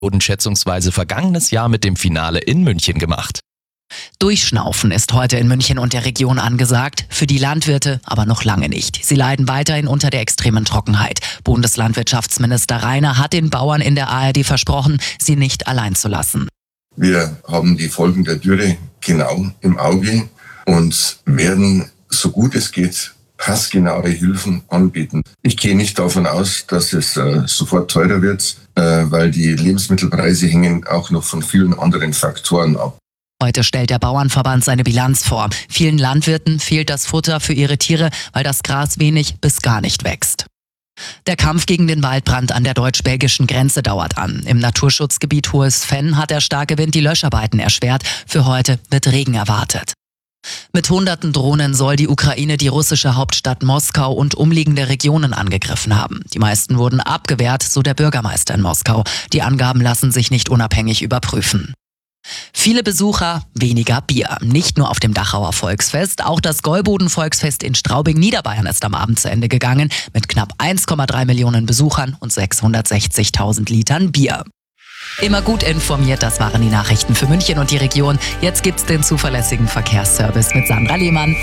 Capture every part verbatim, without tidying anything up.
wurden schätzungsweise vergangenes Jahr mit dem Finale in München gemacht. Durchschnaufen ist heute in München und der Region angesagt, für die Landwirte aber noch lange nicht. Sie leiden weiterhin unter der extremen Trockenheit. Bundeslandwirtschaftsminister Reiner hat den Bauern in der A R D versprochen, sie nicht allein zu lassen. Wir haben die Folgen der Dürre genau im Auge und werden, so gut es geht, passgenaue Hilfen anbieten. Ich gehe nicht davon aus, dass es äh, sofort teurer wird, äh, weil die Lebensmittelpreise hängen auch noch von vielen anderen Faktoren ab. Heute stellt der Bauernverband seine Bilanz vor. Vielen Landwirten fehlt das Futter für ihre Tiere, weil das Gras wenig bis gar nicht wächst. Der Kampf gegen den Waldbrand an der deutsch-belgischen Grenze dauert an. Im Naturschutzgebiet Hohes Venn hat der starke Wind die Löscharbeiten erschwert. Für heute wird Regen erwartet. Mit hunderten Drohnen soll die Ukraine die russische Hauptstadt Moskau und umliegende Regionen angegriffen haben. Die meisten wurden abgewehrt, so der Bürgermeister in Moskau. Die Angaben lassen sich nicht unabhängig überprüfen. Viele Besucher, weniger Bier. Nicht nur auf dem Dachauer Volksfest, auch das Gäuboden-Volksfest in Straubing, Niederbayern ist am Abend zu Ende gegangen mit knapp eins Komma drei Millionen Besuchern und sechshundertsechzigtausend Litern Bier. Immer gut informiert, das waren die Nachrichten für München und die Region. Jetzt gibt's den zuverlässigen Verkehrsservice mit Sandra Lehmann.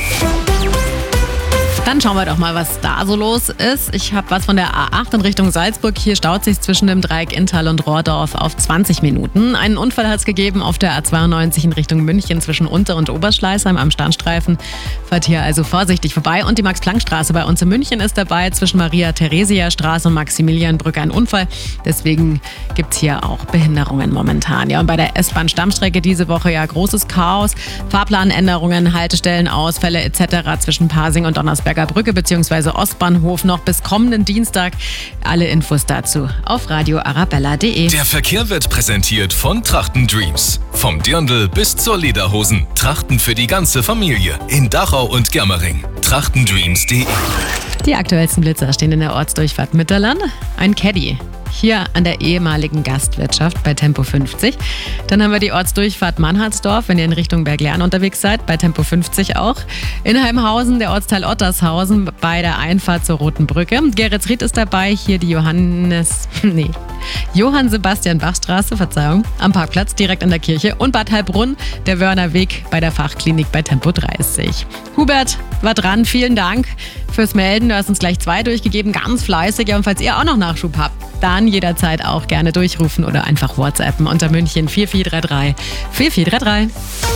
Dann schauen wir doch mal, was da so los ist. Ich habe was von der A acht in Richtung Salzburg. Hier staut sich zwischen dem Dreieck Inntal und Rohrdorf auf zwanzig Minuten. Einen Unfall hat es gegeben auf der A zweiundneunzig in Richtung München zwischen Unter- und Oberschleißheim am Standstreifen. Fahrt hier also vorsichtig vorbei. Und die Max-Planck-Straße bei uns in München ist dabei. Zwischen Maria-Theresia-Straße und Maximilianbrücke ein Unfall. Deswegen gibt es hier auch Behinderungen momentan. Ja, und bei der S-Bahn-Stammstrecke diese Woche ja großes Chaos. Fahrplanänderungen, Haltestellen, Ausfälle et cetera zwischen Pasing und Donnersberger Brücke bzw. Ostbahnhof noch bis kommenden Dienstag. Alle Infos dazu auf radio arabella punkt de. Der Verkehr wird präsentiert von Trachten Dreams. Vom Dirndl bis zur Lederhosen. Trachten für die ganze Familie. In Dachau und Germering. trachtendreams punkt de. Die aktuellsten Blitzer stehen in der Ortsdurchfahrt Mitterland. Ein Caddy. Hier an der ehemaligen Gastwirtschaft bei Tempo fünfzig. Dann haben wir die Ortsdurchfahrt Mannhardsdorf, wenn ihr in Richtung Berglern unterwegs seid, bei Tempo fünfzig auch. In Heimhausen der Ortsteil Ottershausen bei der Einfahrt zur Roten Brücke. Geretsried ist dabei, hier die Johannes... Nee. Johann-Sebastian-Bach-Straße, Verzeihung, am Parkplatz direkt an der Kirche. Und Bad Heilbrunn, der Wörnerweg bei der Fachklinik bei Tempo dreißig. Hubert war dran, vielen Dank fürs Melden. Du hast uns gleich zwei durchgegeben, ganz fleißig. Und falls ihr auch noch Nachschub habt, dann jederzeit auch gerne durchrufen oder einfach WhatsAppen unter München vier vier drei drei vier vier drei drei.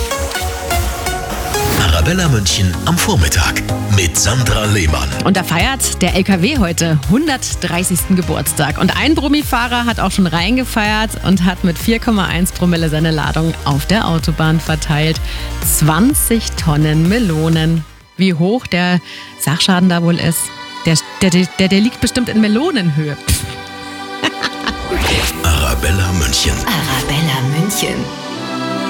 Arabella München am Vormittag mit Sandra Lehmann. Und da feiert der L K W heute hundertdreißigsten Geburtstag. Und ein Brummifahrer hat auch schon reingefeiert und hat mit vier Komma eins Promille seine Ladung auf der Autobahn verteilt. zwanzig Tonnen Melonen. Wie hoch der Sachschaden da wohl ist, der, der, der, der liegt bestimmt in Melonenhöhe. Arabella München. Arabella München.